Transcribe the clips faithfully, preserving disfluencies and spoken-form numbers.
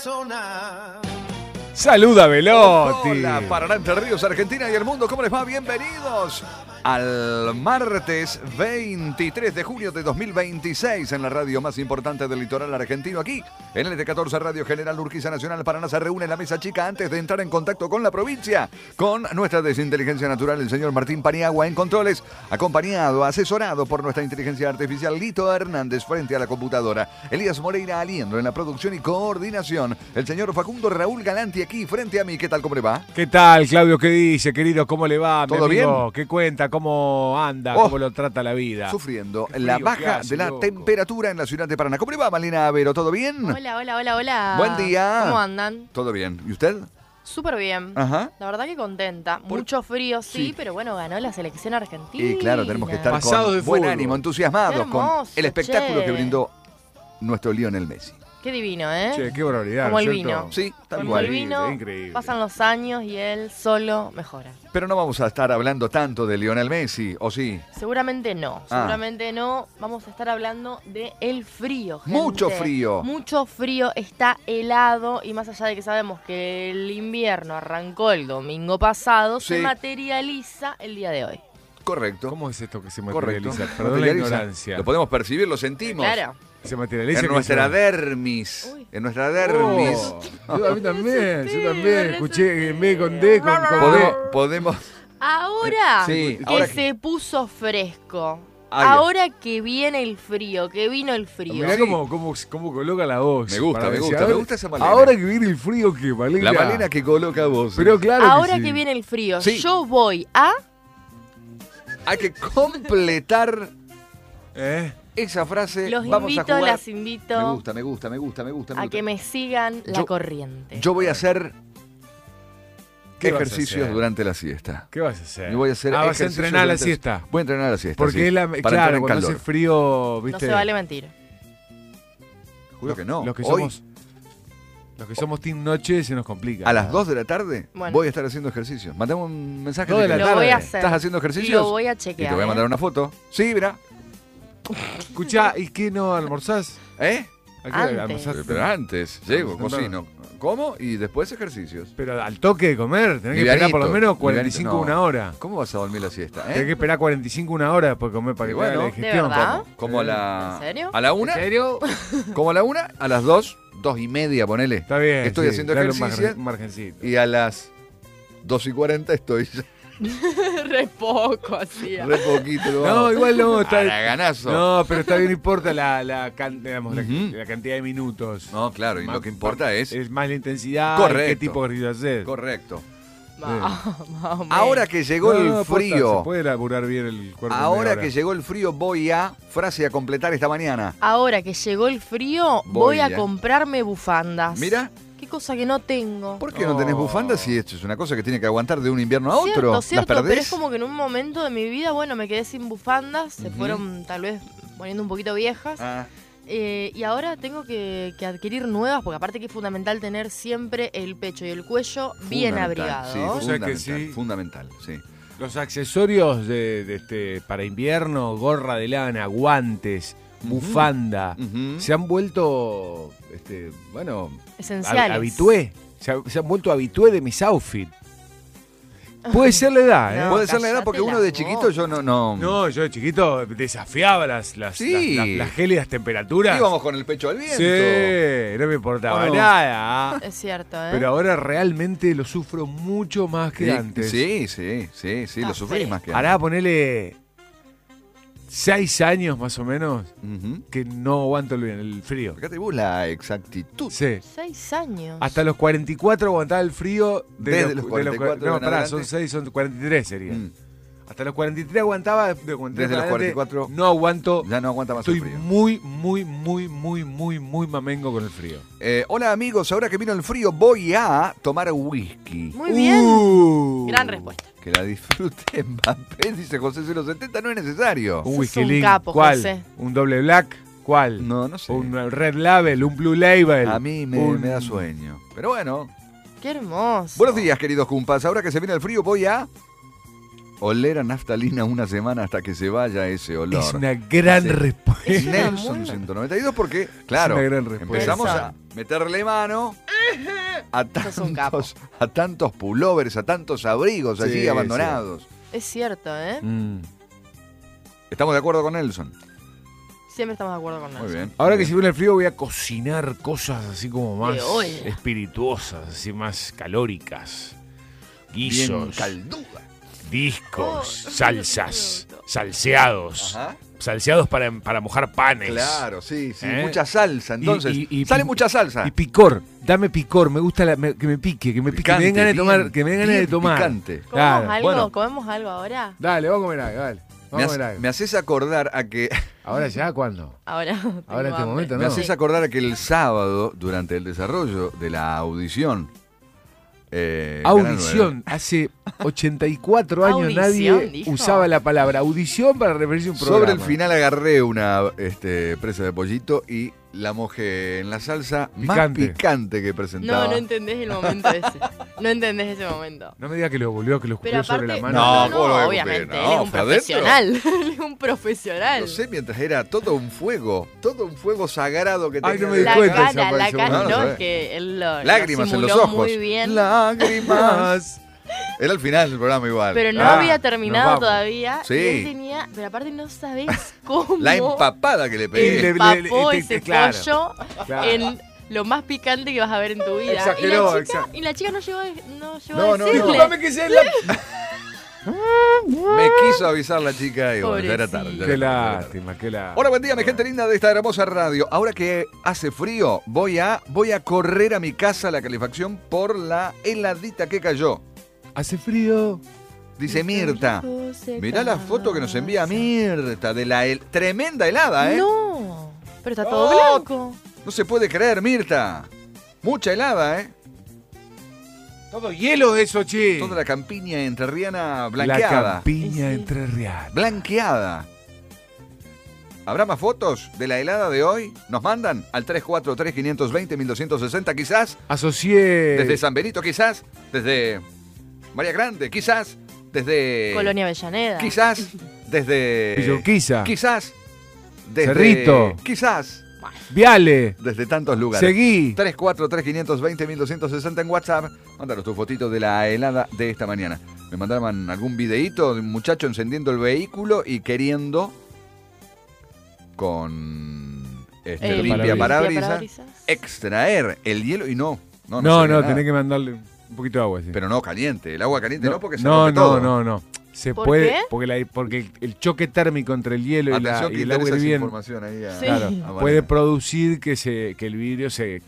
Saluda Velotti. Hola, Paraná, Entre Ríos, Argentina y el mundo. ¿Cómo les va? Bienvenidos al martes veintitrés de junio de dos mil veintiséis en la radio más importante del litoral argentino. Aquí, en el T catorce Radio General Urquiza Nacional Paraná, se reúne la mesa chica antes de entrar en contacto con la provincia, con nuestra desinteligencia natural, el señor Martín Paniagua en controles, acompañado, asesorado por nuestra inteligencia artificial, Lito Hernández frente a la computadora, Elías Moreira aliendo en la producción y coordinación, el señor Facundo Raúl Galanti aquí frente a mí. ¿Qué tal? ¿Cómo le va? ¿Qué tal, Claudio? ¿Qué dice, querido? ¿Cómo le va, mi ¿Todo amigo? bien? ¿Qué cuenta? ¿Cómo anda? Oh, ¿Cómo lo trata la vida? Sufriendo Qué la frío que baja hace, de la loco. temperatura en la ciudad de Paraná. ¿Cómo le va, Malena Avero? ¿Todo bien? Hola, hola, hola, hola. Buen día. ¿Cómo andan? ¿Todo bien? ¿Y usted? Súper bien. Ajá. La verdad que contenta. Por- Mucho frío, sí, Sí. pero bueno, ganó la selección argentina. Y claro, tenemos que estar Pasados con de buen fútbol. ánimo, entusiasmados Qué hermoso, con el espectáculo che. que brindó nuestro Lionel Messi. Qué divino, ¿eh? Che, qué barbaridad, Como el ¿cierto? vino. Sí, tal Como cual. el vino, increíble. pasan los años y él solo mejora. Pero no vamos a estar hablando tanto de Lionel Messi, ¿o sí? Seguramente no, Ah. seguramente no. Vamos a estar hablando de el frío, gente. Mucho frío. Mucho frío, está helado y más allá de que sabemos que el invierno arrancó el domingo pasado, Sí. se materializa el día de hoy. Correcto. ¿Cómo es esto que se Correcto. materializa? Perdón la Materializa. ignorancia. Lo podemos percibir, lo sentimos. Claro. Se materializa. En que nuestra se- dermis. Uy. En nuestra dermis. Oh, yo a mí también, yo Sí, también. me Escuché en B con D, con, con Podemos, D. podemos. Ahora Sí, que ahora que- se puso fresco. Ay, Ahora que viene el frío, que vino el frío. Mirá Sí. cómo, cómo, cómo coloca la voz. Me gusta, Para me decir, gusta, ahora- me gusta esa Malena. Ahora que viene el frío, que Malena. La Malena que coloca vos. Pero claro Ahora que, que sí. viene el frío, Sí. yo voy a... Hay que completar ¿Eh? esa frase. Los Vamos invito, a jugar. las invito Me gusta, me gusta, me gusta, me gusta. me a gusta. que me sigan la Yo- corriente. Yo voy a hacer ¿Qué vas a ejercicios hacer? durante la siesta. ¿Qué vas a hacer? Y voy a hacer ah, vas a ejercicios entrenar la durante- siesta. Voy a entrenar la siesta. Porque sí, es la, para entrar claro, en cuando calor. hace frío, No ¿viste? se vale mentir. Juro que no. Los que Hoy, somos los que somos team noche se nos complica. a las dos de la tarde, Bueno. voy a estar haciendo ejercicios. Mandame un mensaje. Dos de de la que- Lo voy a tarde. hacer. ¿Estás haciendo ejercicios? Lo voy a Y chequear. te voy a mandar ¿eh? una foto. Sí, mira. Escuchá, ¿y qué no almorzás? ¿Eh? ¿A qué Antes. almorzás? Pero antes, llego, Temprano. cocino, como y después ejercicios. Pero al toque de comer, tenés que Livianito, esperar por lo menos cuarenta y livianito, cinco no. una hora. ¿Cómo vas a dormir la siesta? Tenés que ¿Eh? esperar cuarenta y cinco una hora después de comer para Y que te haga bueno. la digestión. ¿De verdad? Como a la. ¿En serio? A la ¿En una. serio? Como a la una, a las dos, dos y media, ponele. Está bien. Estoy sí, haciendo dale un ejercicio. margen- margencito. Y a las dos y cuarenta estoy ya Re poco hacía. re poquito. lo No, hago. igual no, está Haraganazo. No, pero está bien, no importa la, la, can- digamos, la- Ujú. la cantidad de minutos. No, claro, y Más- lo que importa es. Es más la intensidad, Correcto. y qué tipo de ejercicio hacer. Correcto. Más- más o menos. Ahora que llegó No, el no, posta, frío. se puede laburar bien el cuerpo. en Ahora media hora. que llegó el frío, voy a. Frase a completar esta mañana. Ahora que llegó el frío, Voy voy, a ya. comprarme bufandas. Mira, Qué cosa que no tengo. ¿por qué no No. tenés bufanda si esto es una cosa que tiene que aguantar de un invierno a otro? Cierto, ¿Las cierto, perdés? pero es como que en un momento de mi vida, bueno, me quedé sin bufandas, se Ujú. fueron tal vez poniendo un poquito viejas. Ah, Eh, y ahora tengo que, que adquirir nuevas, porque aparte que es fundamental tener siempre el pecho y el cuello bien fundamental, abrigados. Sí, O sea que fundamental, sí. fundamental, sí. Los accesorios de, de este para invierno, gorra de lana, guantes, Ujú. bufanda, Ujú. se han vuelto, este, bueno, Esenciales. hab- habitué. Se, ha- se han vuelto habitué de mis outfits. Puede ser la edad, ¿eh? No, Puede ser la edad cállate porque uno la de boca. chiquito yo no... no, No, yo de chiquito desafiaba las, las, Sí. las, las- las gélidas temperaturas. Íbamos con el pecho al viento. Sí, no me importaba ¿O no? nada. Es cierto, ¿eh? Pero ahora realmente lo sufro mucho más que Sí, antes. sí, sí, sí, sí, Está lo sufrís fresco. más que Hará ponerle seis años más o menos Ujú. que no aguanto el, el frío. Fíjate vos la exactitud. Sí. Seis años. Hasta los cuarenta y cuatro aguantaba el frío. De Desde los, los de cuarenta y cuatro No, en pará, adelante. son seis, son cuarenta y tres serían. Mm. Hasta los cuarenta y tres aguantaba. De cuarenta y tres Desde los en cuarenta y adelante, cuatro no aguanto. Ya no aguanta más Estoy el frío. muy, muy, muy, muy, muy, muy mamengo con el frío. Eh, hola amigos, ahora que vino el frío voy a tomar whisky. Muy bien. Uh. Gran respuesta. Que la disfruten, Mbappé, dice José cero setenta, no es necesario. Un Sos whisky un link. capo, ¿Cuál? José. ¿Un doble black? ¿Cuál? No, no sé. Un red label, un blue label. A mí me, un- me da sueño. Pero bueno. Qué hermoso. Buenos días, queridos cumpas. Ahora que se viene el frío voy a oler a naftalina una semana hasta que se vaya ese olor. Es una gran Sí. respuesta. Es una Nelson muy- ciento noventa y dos porque, claro, una gran respuesta. empezamos Eso. a meterle mano a Sos un capo. tantos, a tantos pullovers, a tantos abrigos Sí, allí abandonados. Es cierto, ¿eh? Mm. ¿Estamos de acuerdo con Nelson? Siempre estamos de acuerdo con Muy eso. bien. Ahora muy que se bien. viene el frío voy a cocinar cosas así como más De hoy. espirituosas, así más calóricas. Bien Guisos, calduda. discos, Oh, salsas, salseados. Ajá. Salseados para, para mojar panes. Claro, sí, sí. ¿Eh? Mucha salsa, entonces. Y- y- y sale pi- mucha salsa. Y picor, dame picor, me gusta la- me- que me pique, que me pique, que me den ganas de tomar, bien- que me den ganas bien de tomar. picante. ¿Comemos Claro. algo? Bueno. ¿Comemos algo ahora? Dale, vamos a comer algo, dale. Me, Vamos a hace- comer algo. me haces acordar a que Ahora ya, ¿cuándo? Ahora. tengo Ahora en este hambre. momento, me no. haces acordar a que el sábado, durante el desarrollo de la audición. eh, Canal Audición. Hace ochenta y cuatro años Audición, nadie dijo. usaba la palabra audición para referirse a un nueve. programa. Sobre el final agarré una este, presa de pollito y la mojé en la salsa Picante. más picante que presentaba. No, no entendés el momento ese. No entendés ese momento. No me diga que lo volvió, que lo Pero escupió sobre aparte, la no, mano. no, No, no, ¿cómo lo voy a obviamente, cumplir? él No, es un ¿fue adentro? profesional. Él es un profesional. No sé, mientras era todo un fuego, todo un fuego sagrado que Ay, tenía. no me di La cuenta cara, esa la aparición. cara, No, no no, sabés. es que él lo, lo Lágrimas en los simuló ojos. muy bien. Lágrimas. Era el final del programa igual. Pero no Ah, había nos terminado vamos. todavía. Sí. Y él tenía, pero aparte no sabés cómo La empapada que le pegué. le- empapó le- ese te- claro, pollo claro. en lo más picante que vas a ver en tu vida. Exageró, y, la chica, exa- y la chica no llegó, a- no llegó No, a no, decirle. Disculpame que sea la... Me quiso avisar la chica y bueno, ya era tarde. ya Qué era tarde, ya era tarde. lástima, qué lástima. Hola, buen día, mi gente linda de esta hermosa radio. Ahora que hace frío, voy a, voy a correr a mi casa la calefacción por la heladita que cayó. Hace frío. Dice Mirta. Mirá la foto que nos envía Mirta de la hel- tremenda helada, ¿eh? No, pero está todo Oh. blanco. No se puede creer, Mirta. Mucha helada, ¿eh? Todo hielo eso, che. Toda la campiña entrerriana La blanqueada. campiña Sí. entre real. Blanqueada. ¿Habrá más fotos de la helada de hoy? ¿Nos mandan al tres cuatro tres, cinco dos cero, uno dos seis cero quizás? Asocié. Desde San Benito quizás, desde María Grande quizás, desde Colonia Avellaneda. quizás, desde Villurquiza. quizás, desde Cerrito. quizás, Viale. desde tantos lugares. Seguí. tres cuatro tres, cinco dos cero, uno dos seis cero en WhatsApp. Mándanos tu fotito de la helada de esta mañana. Me mandaban algún videíto de un muchacho encendiendo el vehículo y queriendo con este, El limpia parabrisas limpiaparabrisas. extraer el hielo y no. No, No, salía no, nada. tenés que mandarle un poquito de agua. Sí. Pero no caliente, el agua caliente no, porque se no, rompe no, todo. no, no. Se ¿Por puede, qué? porque, la- porque el, el choque térmico entre el hielo y, la, Atención que y el agua interesa esa hirviendo información ahí a- Sí. claro, a Mariana. puede producir que se que el vidrio se,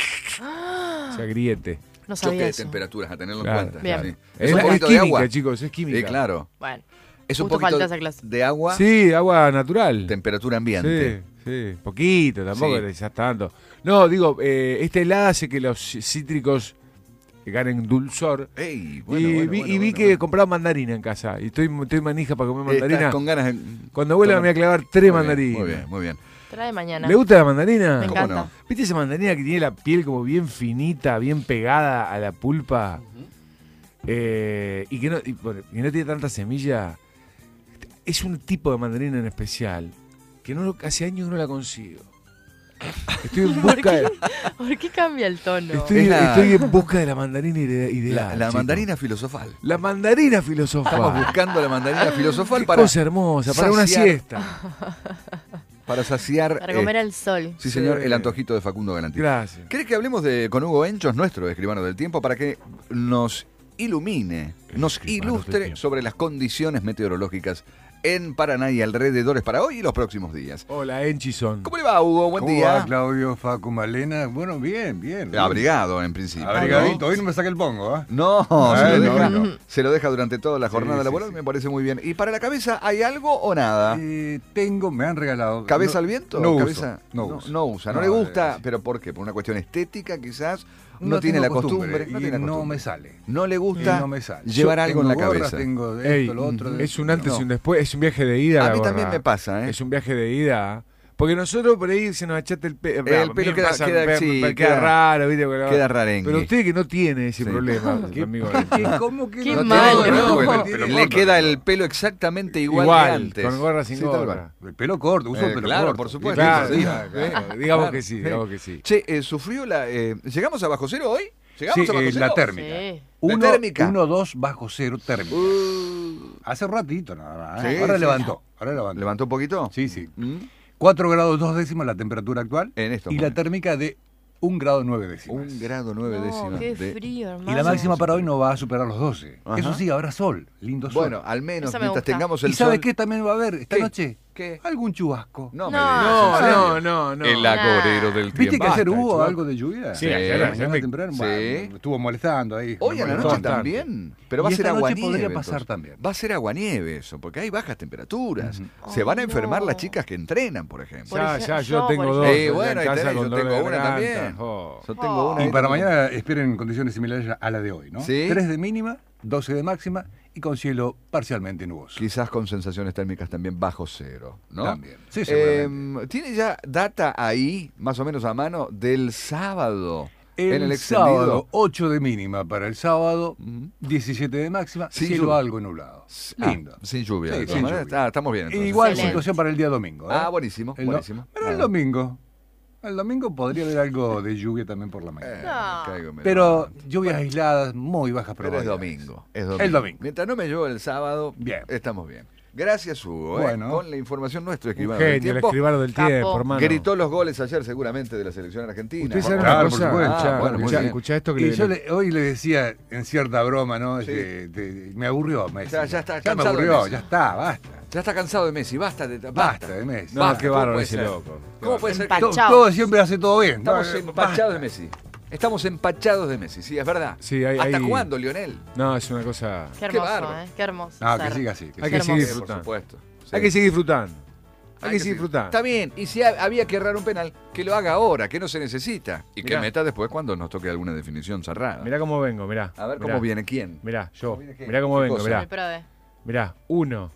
se agriete. No Choque sabía de eso. temperaturas, a tenerlo Claro. en cuenta. Bien. sí. Es, un es poquito de química, agua. chicos, es química. Sí, claro. Bueno, Es un justo poquito falta esa clase. de agua, Sí, agua natural. temperatura ambiente. Sí, sí, poquito, tampoco Sí. necesitas tanto. No, digo, eh, esta helada hace que los cítricos ganen dulzor. Ey, bueno, y bueno, vi, bueno, y vi bueno, que bueno. compraba mandarina en casa. Y estoy, estoy manija para comer Estás mandarina. con ganas de- Cuando vuelva me voy a clavar tres Muy bien, mandarinas. Muy bien, muy bien. Trae mañana. ¿Le gusta la mandarina? Me ¿Cómo encanta. no? ¿Viste esa mandarina que tiene la piel como bien finita, bien pegada a la pulpa? Eh, y, que no, y, bueno, y no tiene tanta semilla. Es un tipo de mandarina en especial que no lo- hace años no la consigo. Estoy en ¿Por busca de, qué? ¿Por qué cambia el tono? estoy, Es la- estoy en busca de la mandarina ide- ideal. La, la chico. mandarina filosofal. La mandarina Estamos filosofal. buscando la mandarina filosofal Qué para, cosa hermosa, para una saciar- siesta. para saciar. Para comer eh, al sol. sí, señor, Sí. el antojito de Facundo Galanti. Gracias. ¿Crees que hablemos de, con Hugo Enchos, nuestro escribano del tiempo, para que nos ilumine, El nos escribano del ilustre tiempo. sobre las condiciones meteorológicas en Paraná y alrededores para hoy y los próximos días? Hola, Enchison. ¿Cómo le va, Hugo? Buen ¿Cómo día. va, Claudio, Facu, Malena? Bueno, bien, bien. bien. Abrigado, en principio. Abrigadito. Hoy no me saque el pongo, ¿ah? No, se, Ah, lo no, deja, no. se lo deja durante toda la Sí, jornada sí, laboral, sí. me parece muy bien. ¿Y para la cabeza hay algo o nada? Eh, tengo, me han regalado. ¿Cabeza no- al viento? No ¿Cabeza? uso. No, no, uso. no usa, no, No, le gusta, eh, pero ¿por qué? ¿Por una cuestión estética quizás? No, tiene tengo la costumbre. y no, tiene la no costumbre. me sale. No le Y gusta no me sale. llevar Yo algo en la tengo gorra, cabeza. Tengo de esto, Ey, lo otro. de- es un antes no. y un después, es un viaje de ida. A la mí gorra. también me pasa, ¿eh? Es un viaje de ida Porque nosotros por ahí se nos achata el, pe El pelo queda- queda- sí, queda, queda- raro, ¿viste? Porque la- Queda rarengue. Pero usted que no tiene ese Sí. problema, amigo. ¿Cómo que Qué no? malo. tiene? No, Bueno, bueno, tiene Le corto. queda el pelo exactamente igual, Igual, que antes. con gorra sin Sí, tal gorra. cual. El pelo corto, uso Eh, el pelo claro, corto. por supuesto. Claro, Sí, claro, sí. claro. Digamos Claro. que sí, digamos que sí. Che, eh, sufrió la... eh, ¿llegamos a bajo cero hoy? ¿Llegamos Sí, a bajo eh, cero? la térmica. Sí. Uno, La térmica. uno, dos bajo cero térmica. Uh, Hace ratito nada más. ¿eh? Sí, ahora sí. levantó. Ahora levantó. ¿Levantó un poquito? Sí, sí. ¿Mm? cuatro grados dos décimas la temperatura actual. En estos y la momentos. térmica de un grado nueve décimas. Un grado nueve No, décimas. qué de- frío, hermano. Y la máxima para hoy no va a superar los doce. Ajá. Eso sí, habrá sol. Lindo sol. Bueno, al menos Eso me mientras gusta. tengamos el ¿Y sabe sol... qué también va a haber esta ¿Qué? noche? ¿Qué? Algún chubasco. No, me No, digas, No, ¿en serio? no, no, no. El agorero del tiempo. ¿Viste que ayer Basta, hubo chubasco. algo de lluvia? Sí, ayer, Ayer, ayer mañana me- temprano, sí. bueno, estuvo molestando ahí. Hoy a la Me noche molestó bastante. también. Pero va a Y ser esta noche aguanieve. podría pasar entonces. también. Va a ser aguanieve eso, porque hay bajas temperaturas. Ujú. Se van a Ay, enfermar no. las chicas que entrenan, por ejemplo. Por Ya, ejemplo, ya, yo yo, tengo por dos. ejemplo. Eh, allá bueno, en ahí casa tenés, con yo dolor tengo de una garganta. también. Oh. Yo tengo una Y ahí para también. mañana esperen condiciones similares a la de hoy, ¿no? Sí. tres de mínima, doce de máxima y con cielo parcialmente nuboso. Quizás con sensaciones térmicas también bajo cero, ¿no? También. Sí, seguramente. Eh, ¿Tiene ya data ahí, más o menos a mano, del sábado? El, en el extendido. sábado, ocho de mínima para el sábado, Ujú. diecisiete de máxima, Sin cielo lluvia. algo nublado. Ah, Lindo. sin lluvia. Sí, de todas sin maneras. lluvia. Ah, estamos bien. entonces. Igual Excelente. situación para el día domingo. ¿eh? Ah, buenísimo, El do- buenísimo. Pero el Ah. domingo. El domingo podría haber algo de lluvia también por la Eh, mañana. No. caigo, me Pero levanto. lluvias aisladas, muy bajas Pero es probabilidades. domingo, es domingo. El domingo. Mientras no me llueva el sábado, Bien. estamos bien. Gracias, Hugo. ¿eh? Bueno. Con la información nuestra, Un escribano del genio, el tiempo. escribano del Capo. tiempo, hermano. Gritó los goles ayer seguramente de la selección argentina. Usted sabe Claro, una por cosa. supuesto. Escuchá, Ah, bueno, muy escuchá, bien. escuchá esto que Y le, yo le- hoy le decía en cierta broma, ¿no? Sí. Que- te- me aburrió Messi. Ya- ya está me cansado de aburrió, Messi. ya está, basta. Ya está cansado de Messi, basta de basta. Basta de Messi. No, Basta, qué ¿cómo bárbaro puede ese ser? loco. ¿Cómo puede ser que Empachado. Todo, todo siempre hace todo bien. estamos No, empachados de basta. Messi? Estamos empachados de Messi, sí, es verdad. Sí, hay- ¿Hasta hay- cuándo, Lionel? No, es una cosa. Qué hermoso, bárbaro. ¿eh? Qué hermoso. No, que ser. siga así. que Hay siga que así. seguir Por disfrutando. supuesto. Hay Sí. que seguir disfrutando. Hay, Hay que que seguir disfrutando. Está bien, y si ha- había que errar un penal, que lo haga ahora, que no se necesita. Y que Mirá. meta después cuando nos toque alguna definición cerrada. Mirá cómo vengo, mirá. A ver mirá. cómo viene quién. Mirá, yo. ¿Cómo viene qué? Mirá cómo ¿Qué vengo, cosa? mirá. Me probé. Mirá. Uno,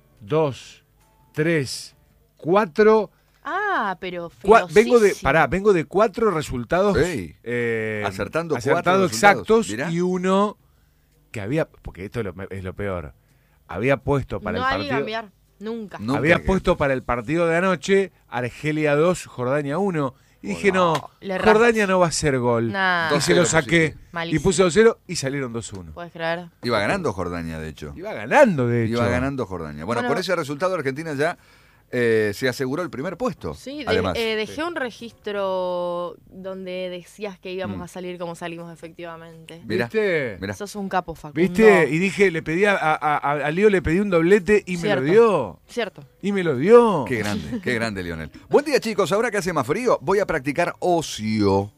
dos, tres, cuatro. Ah, pero cua- vengo de. filosísimo. Pará, vengo de cuatro resultados. Ey. eh, Acertando cuatro acertados resultados. exactos. Mirá. Y uno que había. Porque esto es lo, es lo peor. Había puesto para no el hay que partido. cambiar. Nunca. Nunca había que- puesto para el partido de anoche Argelia dos, Jordania uno. Y dije, no, Le erraste. Jordania no va a hacer gol. Nah. Y Dos se lo cero saqué. pusiste. Y Malísimo. puse dos cero y salieron dos uno. ¿Puedes creer? Iba ganando Jordania, de hecho. Iba ganando, de hecho. Iba ganando Jordania. Bueno, Bueno. con ese resultado Argentina ya eh, se aseguró el primer puesto. Sí, de- además. eh, dejé un registro donde decías que íbamos Mm. a salir como salimos efectivamente. Mirá, ¿Viste? mirá. Sos un capo, Facundo. ¿Viste? Y dije, le pedí a, a, a- a Lío, le pedí un doblete y Cierto. me lo dio. Cierto. Y me lo dio. Qué grande, qué grande, Lionel. Buen día, chicos. Ahora que hace más frío, voy a practicar ocio.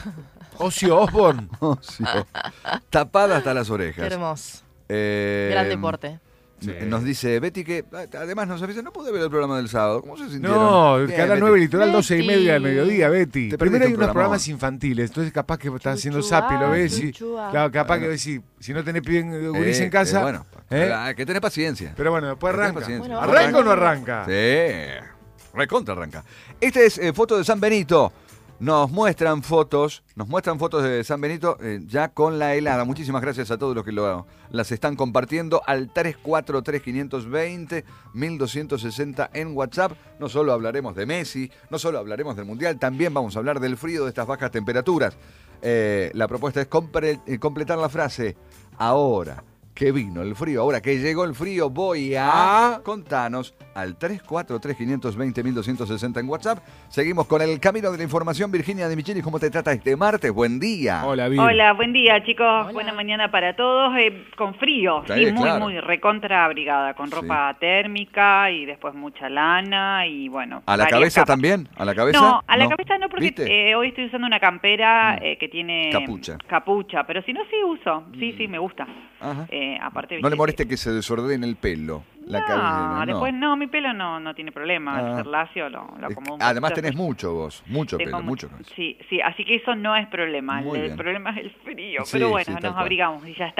Ocio Osborne. Ocio. Tapada hasta las Qué orejas. hermoso. Eh, Gran deporte. Sí. Nos dice Betty que ah, además nos avisa, no pude ver el programa del sábado. ¿Cómo se sintieron? No, Bien, Canal Betty. nueve Litoral doce y Betty. media del mediodía, Betty. Te Primero perdiste hay un unos programón. programas infantiles, entonces capaz que estás haciendo Chuchuá, zapi, lo ves y... chuchuá. Claro, capaz Bueno. que ves si, si no tenés bien Eh, gurís en casa... eh, bueno, ¿eh? hay que tener paciencia. Pero bueno, después Hay que tener arranca. paciencia. Bueno, ¿Arranca arranca. o no arranca? Sí, recontra arranca. Esta es eh, foto de San Benito. Nos muestran fotos, nos muestran fotos de San Benito eh, ya con la helada. Muchísimas gracias a todos los que lo, las están compartiendo al tres cuatro tres, cinco dos cero, uno dos seis cero en WhatsApp. No solo hablaremos de Messi, no solo hablaremos del Mundial, también vamos a hablar del frío, de estas bajas temperaturas. Eh, la propuesta es compre- eh, completar la frase. Ahora que vino el frío, ahora que llegó el frío, voy a... Ah. Contanos al tres cuatro tres, cinco dos cero, uno dos seis cero en WhatsApp. Seguimos con el camino de la información. Virginia de Micheli, ¿cómo te trata este martes? Buen día. Hola, Vir. Hola, buen día chicos, Hola. buena mañana para todos, eh, con frío, Sí, sí, muy, claro. muy recontra abrigada, con Sí. ropa térmica y después mucha lana y bueno. ¿A la varias cabeza capas. también? ¿A la cabeza? No, a la cabeza no, porque ¿Viste? eh, hoy estoy usando una campera Mm. eh, que tiene Capucha. capucha, pero si no, sí uso, sí, sí, me gusta. Ajá. Eh, aparte, No le viste, moleste que se desordene el pelo. La no, cabeza, después no, mi pelo no, no tiene problema, Ah. al ser lacio lo, lo acomodo un Además poquito. tenés mucho vos, mucho Tengo pelo, mu- mucho. cabello. Sí, sí, así que eso no es problema. Muy El, bien. problema es el frío. Sí, pero sí, bueno, tal nos cual. abrigamos y ya está.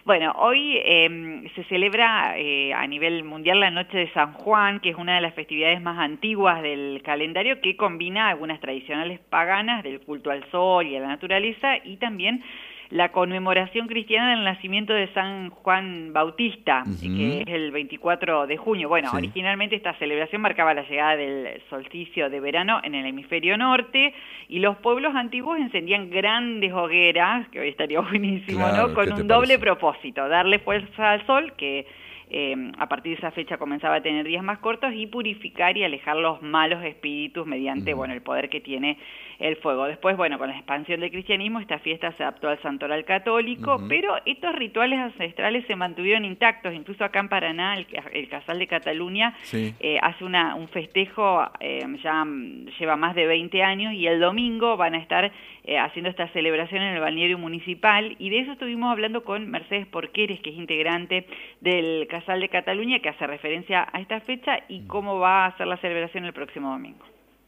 Bueno, hoy eh, se celebra eh, a nivel mundial la Noche de San Juan, que es una de las festividades más antiguas del calendario que combina algunas tradicionales paganas del culto al sol y a la naturaleza y también la conmemoración cristiana del nacimiento de San Juan Bautista, uh-huh. que es el veinticuatro de junio. Bueno, sí. Originalmente esta celebración marcaba la llegada del solsticio de verano en el hemisferio norte y los pueblos antiguos encendían grandes hogueras, que hoy estaría buenísimo, claro, ¿no? Con un doble parece? propósito, darle fuerza al sol, que Eh, a partir de esa fecha comenzaba a tener días más cortos y purificar y alejar los malos espíritus mediante, uh-huh. bueno, el poder que tiene el fuego. Después, bueno, con la expansión del cristianismo, esta fiesta se adaptó al santoral católico, uh-huh. pero estos rituales ancestrales se mantuvieron intactos. Incluso acá en Paraná, el, el Casal de Cataluña sí. eh, hace una, un festejo, eh, ya lleva más de veinte años, y el domingo van a estar eh, haciendo esta celebración en el balneario municipal, y de eso estuvimos hablando con Mercedes Porqueres, que es integrante del Casal de Cataluña, que hace referencia a esta fecha y cómo va a ser la celebración el próximo domingo.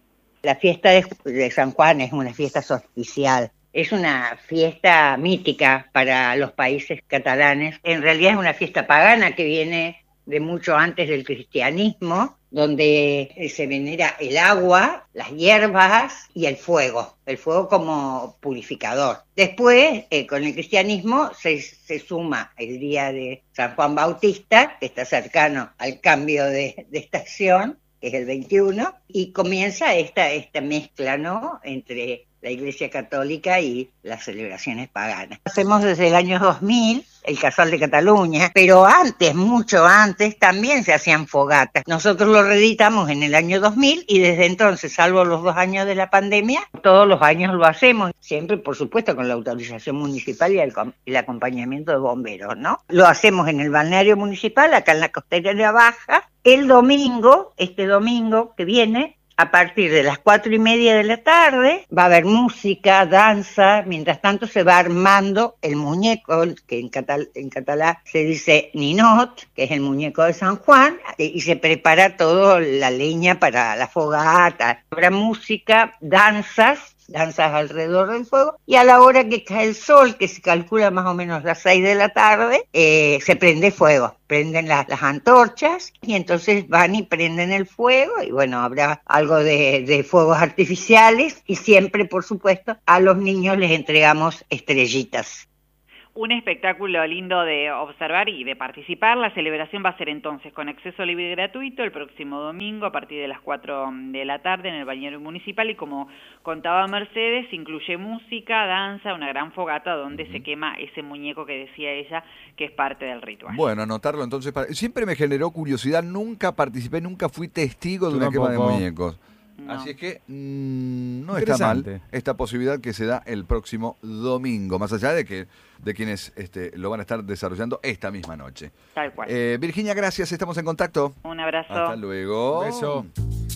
La fiesta de, de San Juan es una fiesta solsticial, es una fiesta mítica para los países catalanes. En realidad es una fiesta pagana que viene de mucho antes del cristianismo, donde se venera el agua, las hierbas y el fuego, el fuego como purificador. Después, eh, con el cristianismo, se, se suma el día de San Juan Bautista, que está cercano al cambio de, de estación, que es el veintiuno, y comienza esta, esta mezcla, ¿no?, entre la Iglesia Católica y las celebraciones paganas. Hacemos desde el año dos mil el Casal de Cataluña, pero antes, mucho antes, también se hacían fogatas. Nosotros lo reeditamos en el año dos mil y desde entonces, salvo los dos años de la pandemia, todos los años lo hacemos, siempre, por supuesto, con la autorización municipal y el, el acompañamiento de bomberos, ¿no? Lo hacemos en el balneario municipal, acá en la Costanera Baja, el domingo, este domingo que viene, a partir de las cuatro y media de la tarde, va a haber música, danza, mientras tanto se va armando el muñeco, que en, catal en catalán se dice ninot, que es el muñeco de San Juan, y se prepara toda la leña para la fogata. Habrá música, danzas, danzas alrededor del fuego, y a la hora que cae el sol, que se calcula más o menos las seis de la tarde, eh, se prende fuego, prenden la, las antorchas, y entonces van y prenden el fuego, y bueno, habrá algo de, de fuegos artificiales, y siempre, por supuesto, a los niños les entregamos estrellitas. Un espectáculo lindo de observar y de participar. La celebración va a ser entonces con acceso libre y gratuito el próximo domingo a partir de las cuatro de la tarde en el balneario municipal, y como contaba Mercedes, incluye música, danza, una gran fogata donde uh-huh. se quema ese muñeco que decía ella que es parte del ritual. Bueno, anotarlo entonces. Para... Siempre me generó curiosidad, nunca participé, nunca fui testigo de Tú una tampoco. quema de muñecos. No. Así es que mmm, no está mal esta posibilidad que se da el próximo domingo, más allá de que de quienes este, lo van a estar desarrollando esta misma noche. Tal cual. Eh, Virginia, gracias, estamos en contacto. Un abrazo. Hasta luego. Un beso.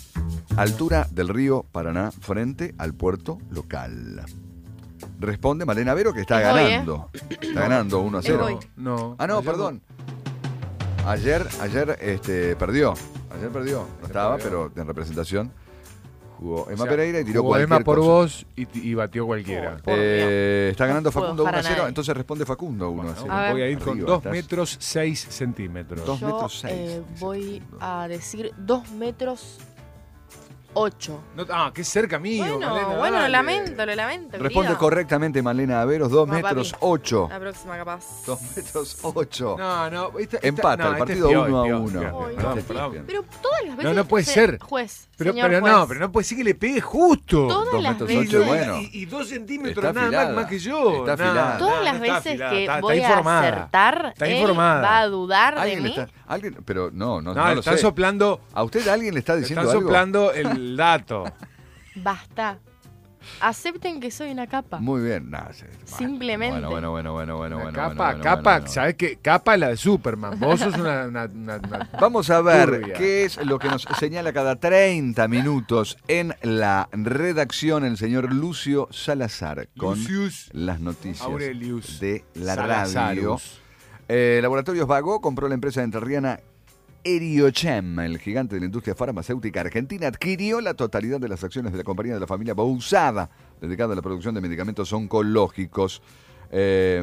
Altura del río Paraná frente al puerto local. Responde Malena Vero, que está voy, ganando. ¿eh? Está ganando uno a cero. No. Ah, no, perdón. Ayer, ayer este, perdió. Ayer perdió. No estaba, pero en representación jugó Emma o sea, Pereira y tiró jugó cualquier Emma por cosa. vos y, y batió cualquiera. Oh, eh, está ganando no Facundo uno a cero, nadie. entonces responde Facundo uno a cero. Bueno, voy a ir con Arriba, dos estás... metros seis centímetros. Dos Yo, metros seis. eh, voy a decir dos metros ocho. No, ah, qué cerca mío. Bueno, Malena, bueno, lo dale. lamento, lo lamento. Responde querido. correctamente Malena Averos, dos No, metros papi. ocho. La próxima capaz. Dos metros ocho. No, no. Esta, esta, Empata, no, el este partido es Pioy, uno a Pioy, uno. Pioy, Ay, perdón, no. perdón. Pero todas las veces... No, no puede se- ser. Juez, Pero, señor pero juez. no, pero no puede ser que le pegue justo. Todas Dos las metros veces... ocho, bueno. Y, y dos centímetros Está nada más, afilada. más que yo. Está No, afilada. no, Todas no las está veces afilada, que está, voy está a informada. acertar, Está él informada. va a dudar de ¿Alguien mí. le está, alguien, pero no, no, No, no le lo están sé. soplando, ¿A usted alguien le está le diciendo están algo? soplando el dato. Basta. Acepten que soy una capa. Muy bien. Nah, sí, Simplemente. Bueno, bueno, bueno, bueno, bueno, Una bueno. capa, bueno, bueno, capa, bueno, bueno. ¿sabes qué? Capa es la de Superman. Vos sos una... una, una, una Vamos a ver turbia. qué es lo que nos señala cada treinta minutos en la redacción el señor Lucio Salazar con Lucius las noticias Aurelius de la Salazarus. radio. Eh, Laboratorios Vago compró la empresa entrerriana Eriochem, el gigante de la industria farmacéutica argentina, adquirió la totalidad de las acciones de la compañía de la familia Bousada, dedicada a la producción de medicamentos oncológicos. Eh,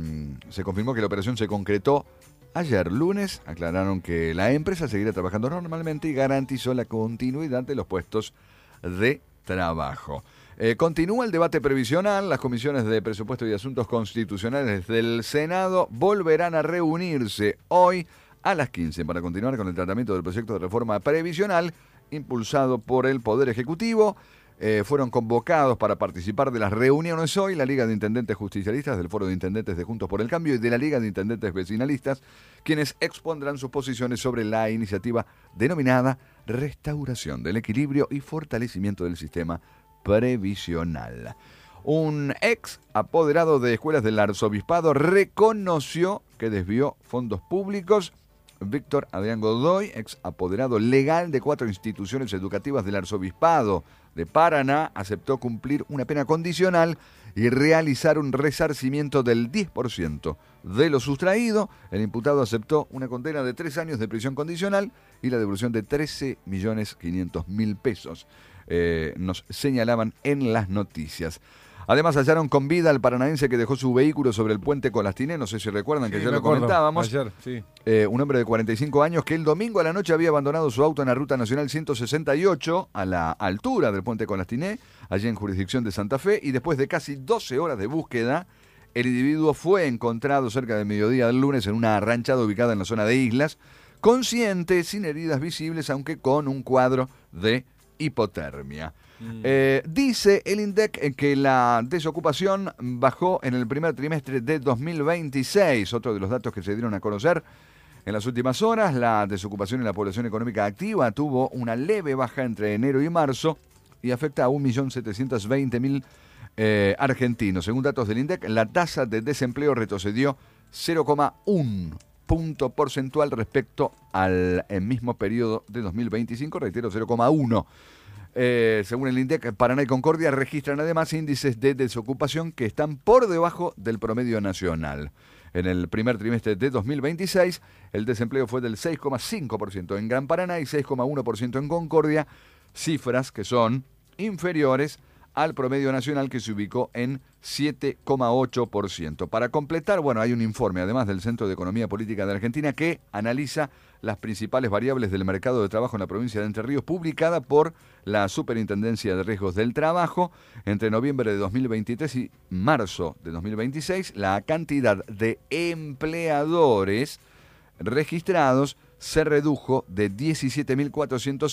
se confirmó que la operación se concretó ayer lunes. Aclararon que la empresa seguirá trabajando normalmente y garantizó la continuidad de los puestos de trabajo. Eh, continúa el debate previsional. Las comisiones de presupuesto y asuntos constitucionales del Senado volverán a reunirse hoy a las quince para continuar con el tratamiento del proyecto de reforma previsional impulsado por el Poder Ejecutivo. Eh, fueron convocados para participar de las reuniones hoy la Liga de Intendentes Justicialistas del Foro de Intendentes de Juntos por el Cambio y de la Liga de Intendentes Vecinalistas, quienes expondrán sus posiciones sobre la iniciativa denominada Restauración del Equilibrio y Fortalecimiento del Sistema Previsional. Un ex apoderado de escuelas del arzobispado reconoció que desvió fondos públicos. Víctor Adrián Godoy, ex apoderado legal de cuatro instituciones educativas del arzobispado de Paraná, aceptó cumplir una pena condicional y realizar un resarcimiento del diez por ciento de lo sustraído. El imputado aceptó una condena de tres años de prisión condicional y la devolución de trece millones quinientos mil pesos. Eh, nos señalaban en las noticias. Además hallaron con vida al paranaense que dejó su vehículo sobre el puente Colastiné, no sé si recuerdan que Sí, ayer me lo acuerdo, comentábamos. ayer, sí. Eh, un hombre de cuarenta y cinco años que el domingo a la noche había abandonado su auto en la ruta nacional ciento sesenta y ocho a la altura del puente Colastiné, allí en jurisdicción de Santa Fe, y después de casi doce horas de búsqueda, el individuo fue encontrado cerca del mediodía del lunes en una ranchada ubicada en la zona de Islas, consciente, sin heridas visibles, aunque con un cuadro de hipotermia. Mm. Eh, dice el INDEC que la desocupación bajó en el primer trimestre de dos mil veintiséis. Otro de los datos que se dieron a conocer en las últimas horas, la desocupación en la población económica activa tuvo una leve baja entre enero y marzo y afecta a un millón setecientos veinte mil eh, argentinos. Según datos del INDEC, la tasa de desempleo retrocedió cero coma uno punto porcentual respecto al mismo periodo de dos mil veinticinco, reitero, cero coma uno. Eh, según el INDEC, Paraná y Concordia registran además índices de desocupación que están por debajo del promedio nacional. En el primer trimestre de dos mil veintiséis, el desempleo fue del seis coma cinco por ciento en Gran Paraná y seis coma uno por ciento en Concordia, cifras que son inferiores al promedio nacional que se ubicó en siete coma ocho por ciento. Para completar, bueno, hay un informe, además del Centro de Economía Política de Argentina, que analiza las principales variables del mercado de trabajo en la provincia de Entre Ríos, publicada por la Superintendencia de Riesgos del Trabajo. Entre noviembre de dos mil veintitrés y marzo de dos mil veintiséis, la cantidad de empleadores registrados se redujo de diecisiete mil cuatrocientos